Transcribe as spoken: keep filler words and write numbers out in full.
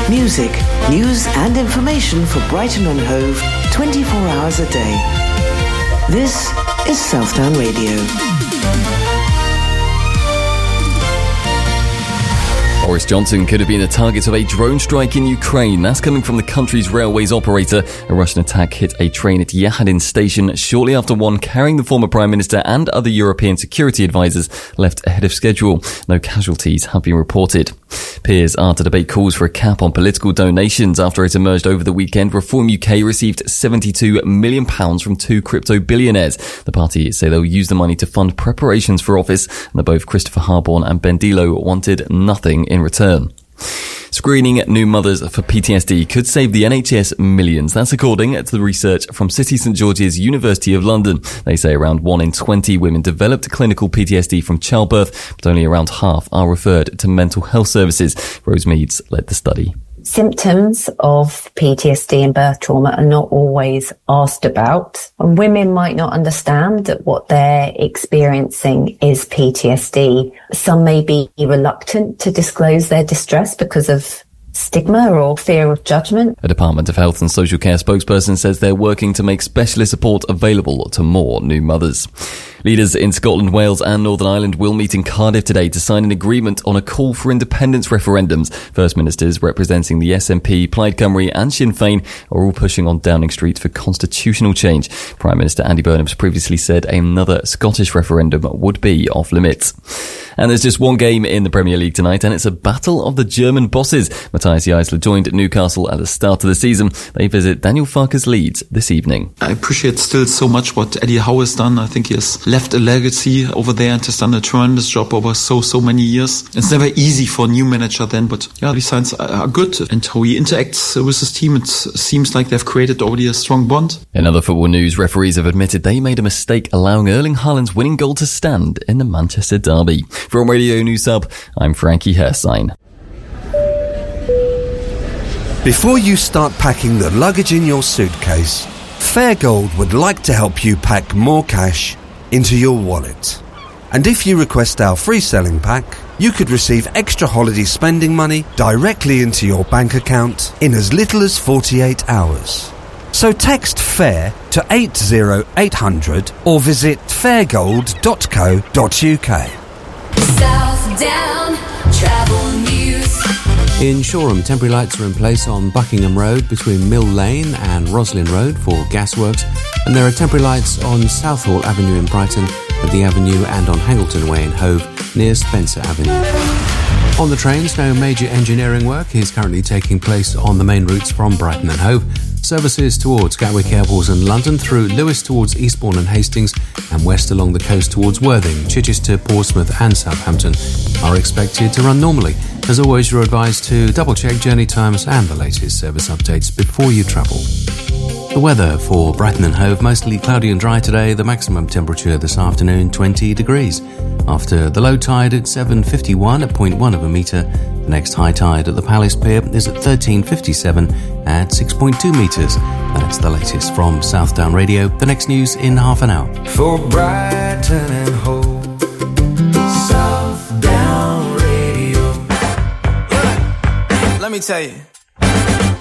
Music, news and information for Brighton and Hove twenty-four hours a day. This is Southdown Radio. Boris Johnson could have been the target of a drone strike in Ukraine. That's coming from the country's railways operator. A Russian attack hit a train at Yahadin station shortly after one carrying the former Prime Minister and other European security advisors left ahead of schedule. No casualties have been reported. Peers are to debate calls for a cap on political donations after it emerged over the weekend. Reform U K received seventy-two million pounds from two crypto billionaires. The party say they'll use the money to fund preparations for office, and that both Christopher Harborne and Ben Dilo wanted nothing in return. Screening new mothers for P T S D could save the N H S millions. That's according to the research from City St George's University of London. They say around one in twenty women developed clinical P T S D from childbirth, but only around half are referred to mental health services. Rose Meads led the study. Symptoms of P T S D and birth trauma are not always asked about. And women might not understand that what they're experiencing is P T S D. Some may be reluctant to disclose their distress because of stigma or fear of judgment. A Department of Health and Social Care spokesperson says they're working to make specialist support available to more new mothers. Leaders in Scotland, Wales and Northern Ireland will meet in Cardiff today to sign an agreement on a call for independence referendums. First Ministers representing the S N P, Plaid Cymru and Sinn Féin are all pushing on Downing Street for constitutional change. Prime Minister Andy Burnham's previously said another Scottish referendum would be off limits. And there's just one game in the Premier League tonight, and it's a battle of the German bosses. Matthias Eisler joined Newcastle at the start of the season. They visit Daniel Farke's Leeds this evening. I appreciate still so much what Eddie Howe has done. I think he has left a legacy over there and has done a tremendous job over so, so many years. It's never easy for a new manager then, but yeah, the signs are good. And how he interacts with his team, it seems like they've created already a strong bond. In other football news, referees have admitted they made a mistake allowing Erling Haaland's winning goal to stand in the Manchester derby. From Radio News Hub, I'm Frankie Herstein. Before you start packing the luggage in your suitcase, Fairgold would like to help you pack more cash into your wallet. And if you request our free selling pack, you could receive extra holiday spending money directly into your bank account in as little as forty-eight hours. So text FAIR to eight zero eight hundred or visit fairgold dot co dot uk. Southdown Travel News. In Shoreham, temporary lights are in place on Buckingham Road between Mill Lane and Roslyn Road for gasworks, and there are temporary lights on Southall Avenue in Brighton, at the Avenue and on Hangleton Way in Hove near Spencer Avenue. On the trains, no major engineering work is currently taking place on the main routes from Brighton and Hove. Services towards Gatwick Airport and London, through Lewes towards Eastbourne and Hastings, and west along the coast towards Worthing, Chichester, Portsmouth and Southampton are expected to run normally. As always, you're advised to double-check journey times and the latest service updates before you travel. The weather for Brighton and Hove, mostly cloudy and dry today. The maximum temperature this afternoon, twenty degrees. After the low tide at seven fifty-one at zero point one of a metre, the next high tide at the Palace Pier is at thirteen fifty-seven at six point two metres. That's the latest from Southdown Radio. The next news in half an hour. For Brighton and Hove, Southdown Radio. Let me tell you.